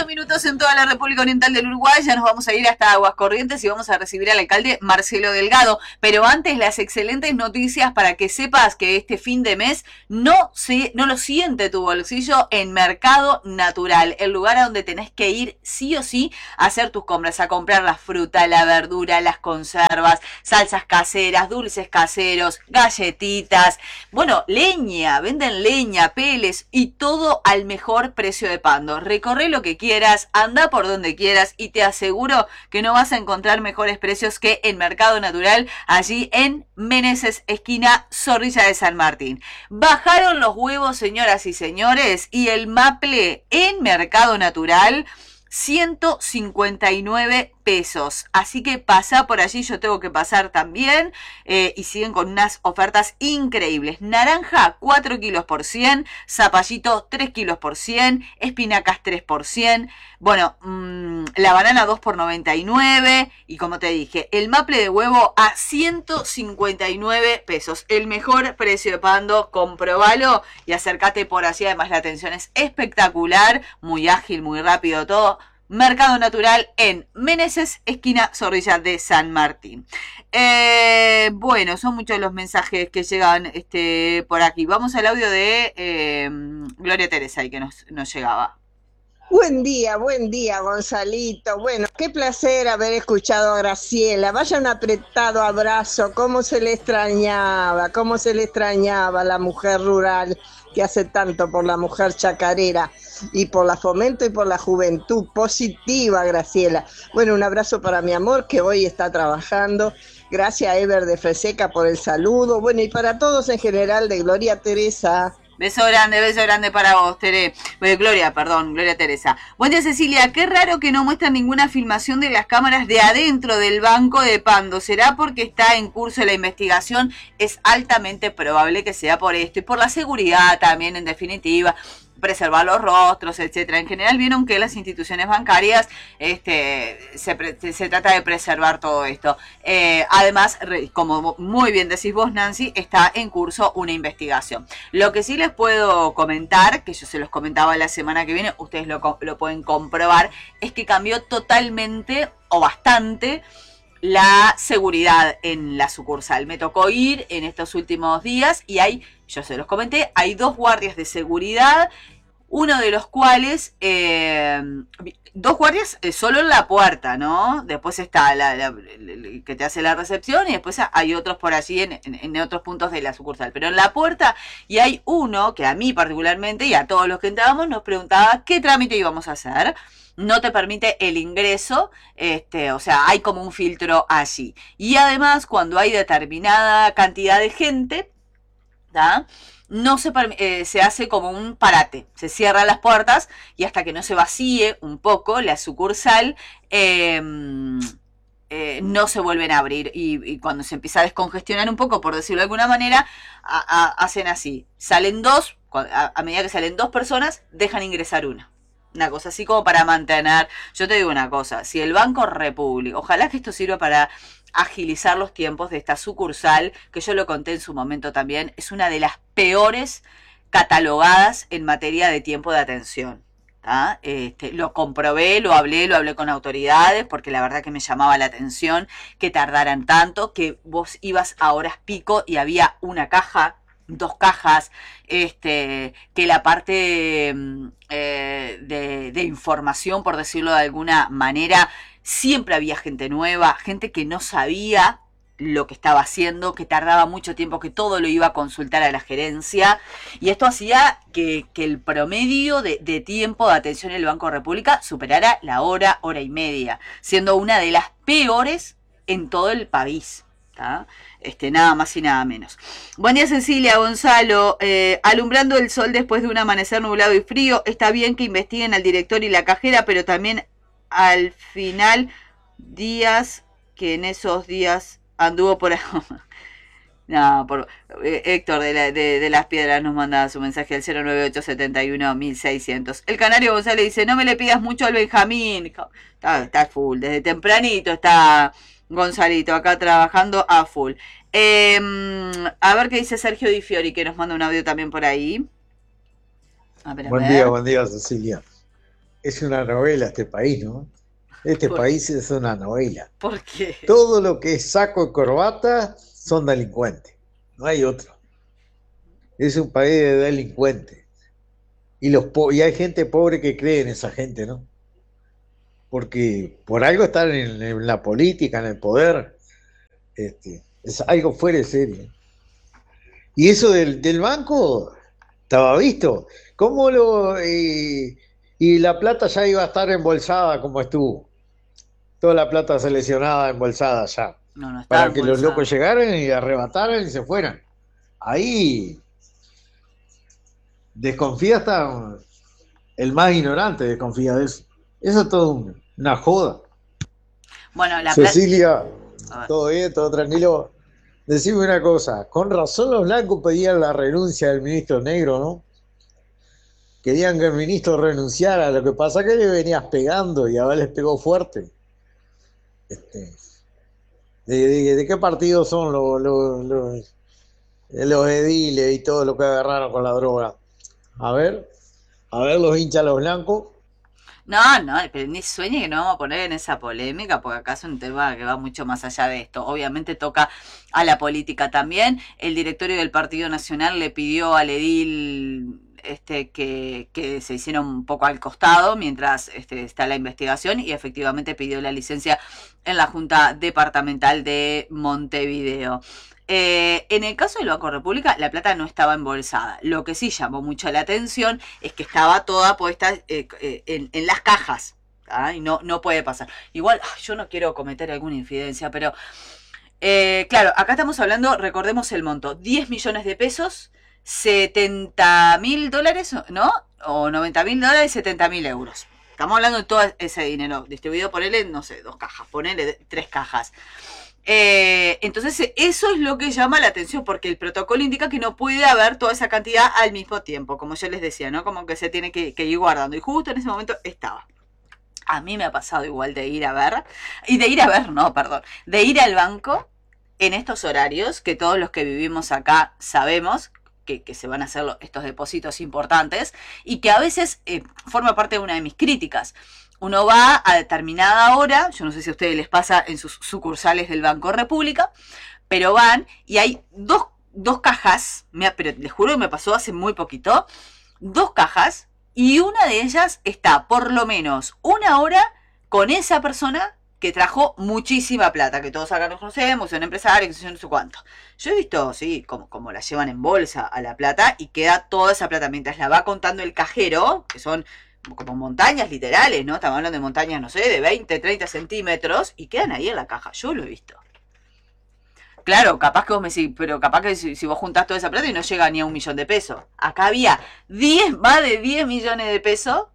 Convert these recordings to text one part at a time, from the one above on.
minutos en toda la República Oriental del Uruguay. Ya nos vamos a ir hasta Aguascorrientes y vamos a recibir al alcalde Marcelo Delgado. Pero antes, las excelentes noticias para que sepas que este fin de mes no lo siente tu bolsillo en Mercado Natural, el lugar a donde tenés que ir sí o sí a hacer tus compras, a comprar la fruta, la verdura, las conservas, salsas caseras, dulces caseros, galletitas, bueno, leña, venden leña, peles y todo al mejor precio de Pando. Recorre lo que quieras, anda por donde quieras y te aseguro que no vas a encontrar mejores precios que en Mercado Natural, allí en Meneses, esquina Zorrilla de San Martín. Bajaron los huevos, señoras y señores, y el maple en Mercado Natural 159 pesos. Así que pasa por allí, yo tengo que pasar también. Y siguen con unas ofertas increíbles. Naranja 4 kilos por 100, zapallito 3 kilos por 100, espinacas 3 por 100. Bueno, la banana 2 por 99. Y como te dije, el maple de huevo a 159 pesos. El mejor precio de Pando, comprobalo y acércate por allí. Además la atención es espectacular, muy ágil, muy rápido todo. Mercado Natural en Meneses, esquina Zorrilla de San Martín. Bueno, son muchos los mensajes que llegan por aquí. Vamos al audio de Gloria Teresa y que nos llegaba. Buen día, Gonzalito. Bueno, qué placer haber escuchado a Graciela. Vaya un apretado abrazo. Cómo se le extrañaba a la mujer rural que hace tanto por la mujer chacarera y por la fomento y por la juventud positiva, Graciela. Bueno, un abrazo para mi amor que hoy está trabajando. Gracias a Ever de Freseca por el saludo. Bueno, y para todos en general de Gloria Teresa. Beso grande para vos, Gloria Teresa. Buen día, Cecilia. Qué raro que no muestran ninguna filmación de las cámaras de adentro del banco de Pando. ¿Será porque está en curso la investigación? Es altamente probable que sea por esto y por la seguridad también, en definitiva. Preservar los rostros, etcétera. En general vieron que las instituciones bancarias se trata de preservar todo esto. Además, como muy bien decís vos, Nancy, está en curso una investigación. Lo que sí les puedo comentar, que yo se los comentaba la semana que viene, ustedes lo pueden comprobar, es que cambió totalmente o bastante la seguridad en la sucursal. Me tocó ir en estos últimos días y yo se los comenté, hay 2 guardias de seguridad, uno de los cuales, 2 guardias solo en la puerta, ¿no? Después está el que te hace la recepción y después hay otros por allí en otros puntos de la sucursal. Pero en la puerta, y hay uno que a mí particularmente y a todos los que entrábamos nos preguntaba qué trámite íbamos a hacer. No te permite el ingreso, o sea, hay como un filtro allí. Y además, cuando hay determinada cantidad de gente, ¿tá? No se hace como un parate, se cierran las puertas y hasta que no se vacíe un poco la sucursal, no se vuelven a abrir y cuando se empieza a descongestionar un poco, por decirlo de alguna manera, hacen así, salen 2, a medida que salen 2 personas, dejan ingresar una cosa así como para mantener. Yo te digo una cosa, si el Banco República, ojalá que esto sirva para agilizar los tiempos de esta sucursal, que yo lo conté en su momento también, es una de las peores catalogadas en materia de tiempo de atención. Lo comprobé, lo hablé con autoridades, porque la verdad que me llamaba la atención que tardaran tanto, que vos ibas a horas pico y había una caja, 2 cajas, que la parte de información, por decirlo de alguna manera, siempre había gente nueva, gente que no sabía lo que estaba haciendo, que tardaba mucho tiempo, que todo lo iba a consultar a la gerencia, y esto hacía que el promedio de tiempo de atención en el Banco República superara la hora y media, siendo una de las peores en todo el país. Nada más y nada menos. Buen día, Cecilia, Gonzalo. Alumbrando el sol después de un amanecer nublado y frío. Está bien que investiguen al director y la cajera, pero también al final días que en esos días anduvo por ahí. No, Héctor de Las Piedras nos manda su mensaje al 098-71-1600. El Canario González dice, no me le pidas mucho al Benjamín. Está full, desde tempranito está Gonzalito acá trabajando a full. A ver qué dice Sergio Di Fiori, que nos manda un audio también por ahí. Buen día, Cecilia. Es una novela este país, ¿no? Este ¿Por, país es una novela. por qué? Todo lo que es saco y corbata son delincuentes. No hay otro. Es un país de delincuentes. Y hay gente pobre que cree en esa gente, ¿no? Porque por algo están en la política, en el poder. Es algo fuera de serie. Y eso del banco estaba visto. ¿Cómo y la plata ya iba a estar embolsada como estuvo? Toda la plata seleccionada, embolsada ya. No, no estaba Para que los embolsado. locos llegaran y arrebataran y se fueran. Ahí desconfía hasta el más ignorante, desconfía de eso. Eso es todo una joda. Bueno, la plata... Cecilia, A ver. todo bien, todo tranquilo. Decime una cosa, con razón los blancos pedían la renuncia del ministro Negro, ¿no? Querían que el ministro renunciara, lo que pasa es que le venías pegando y ahora les pegó fuerte. Este, ¿De qué partido son los ediles y todo lo que agarraron con la droga? A ver, a ver los hinchas los blancos. No, no, pero ni sueñe que no vamos a poner en esa polémica, porque acá es un tema que va mucho más allá de esto. Obviamente toca a la política también. El directorio del Partido Nacional le pidió al edil que se hiciera un poco al costado mientras está la investigación, y efectivamente pidió la licencia en la Junta Departamental de Montevideo. En el caso del Banco República, la plata no estaba embolsada. Lo que sí llamó mucho la atención es que estaba toda puesta en las cajas. ¿Ah? Y no puede pasar. Igual, yo no quiero cometer alguna infidencia, pero claro, acá estamos hablando, recordemos el monto, 10 millones de pesos, 70.000 dólares, ¿no? O 90.000 dólares, 70.000 euros. Estamos hablando de todo ese dinero distribuido, ponele, no sé, 2 cajas, ponele 3 cajas. Entonces eso es lo que llama la atención, porque el protocolo indica que no puede haber toda esa cantidad al mismo tiempo, como yo les decía, ¿no? Como que se tiene que ir guardando, y justo en ese momento estaba. A mí me ha pasado igual de ir a ver, de ir al banco en estos horarios, que todos los que vivimos acá sabemos que se van a hacer estos depósitos importantes, y que a veces forma parte de una de mis críticas. Uno va a determinada hora, yo no sé si a ustedes les pasa en sus sucursales del Banco República, pero van y hay dos cajas, pero les juro que me pasó hace muy poquito, 2 cajas, y una de ellas está por lo menos una hora con esa persona que trajo muchísima plata, que todos acá nos conocemos, son empresarios, que no sé cuánto. Yo he visto, sí, como la llevan en bolsa a la plata, y queda toda esa plata mientras la va contando el cajero, que son como montañas literales, ¿no? Estamos hablando de montañas, no sé, de 20, 30 centímetros, y quedan ahí en la caja. Yo lo he visto. Claro, capaz que vos me decís, pero capaz que si vos juntás toda esa plata y no llega ni a 1 millón de pesos. Acá había más de 10 millones de pesos,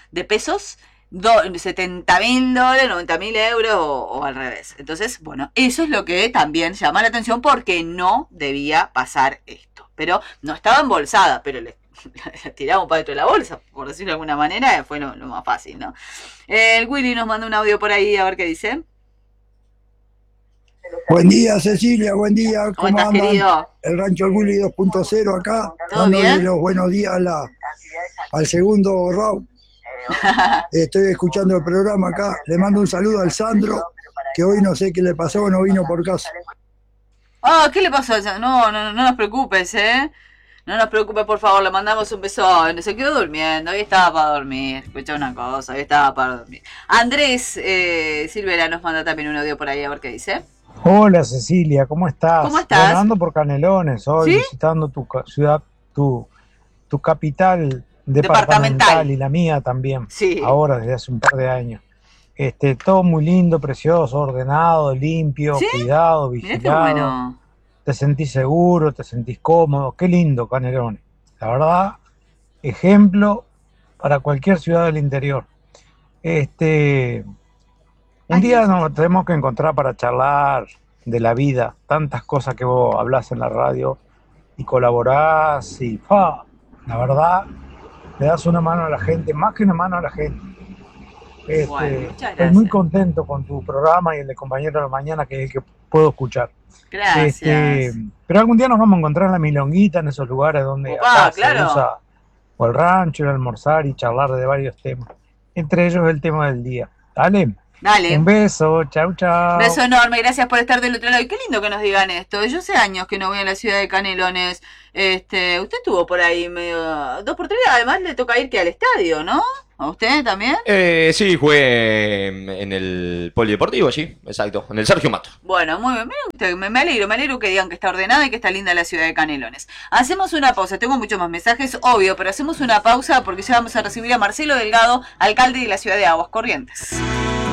70.000 dólares, 90.000 euros o al revés. Entonces, bueno, eso es lo que también llama la atención, porque no debía pasar esto. Pero no estaba embolsada, pero le tiramos para dentro de la bolsa, por decirlo de alguna manera, fue lo más fácil, ¿no? El Willy nos manda un audio por ahí, a ver qué dice. Buen día, Cecilia, buen día. ¿Cómo estás, andan? querido? El Rancho El Willy 2.0 acá, ¿Todo dándole bien? los buenos días al segundo round. Estoy escuchando el programa acá. Le mando un saludo al Sandro, que hoy no sé qué le pasó, no vino por casa. Ah, ¿qué le pasó? No nos preocupes, ¿eh? No nos preocupes, por favor, le mandamos un beso. Se quedó durmiendo, hoy estaba para dormir. Escucha una cosa, hoy estaba para dormir. Andrés Silvera nos manda también un audio por ahí, a ver qué dice. Hola Cecilia, ¿cómo estás? ¿Cómo estás? Bueno, ando por Canelones hoy, ¿Sí? visitando tu ciudad, tu capital Departamental. departamental, y la mía también, Sí. ahora desde hace un par de años. Todo muy lindo, precioso, ordenado, limpio, ¿Sí? cuidado, Mirá qué vigilado. bueno. Te sentís seguro, te sentís cómodo, qué lindo Canelones. La verdad, ejemplo para cualquier ciudad del interior. Un día nos tenemos que encontrar para charlar de la vida, tantas cosas que vos hablás en la radio y colaborás y la verdad, le das una mano a la gente, más que una mano a la gente. Bueno, muchas Estoy muy gracias. contento con tu programa y el de Compañero de la Mañana, que es el que puedo escuchar. Gracias. Pero algún día nos vamos a encontrar en la Milonguita, en esos lugares donde Opa, acá claro. se usa, o el rancho, ir a almorzar y charlar de varios temas. entre ellos el tema del día. Dale. Dale. Un beso, chau, chau. Beso enorme, gracias por estar del otro lado. Y qué lindo que nos digan esto. Yo hace años que no voy a la ciudad de Canelones. Usted estuvo por ahí medio 2x3, además le toca ir que al estadio, ¿no? ¿A usted también? Sí, jugué en el polideportivo, sí, exacto, en el Sergio Mato. Bueno, muy bien, me alegro que digan que está ordenada y que está linda la ciudad de Canelones. Hacemos una pausa, tengo muchos más mensajes, obvio, pero hacemos una pausa porque ya vamos a recibir a Marcelo Delgado, alcalde de la ciudad de Aguas Corrientes.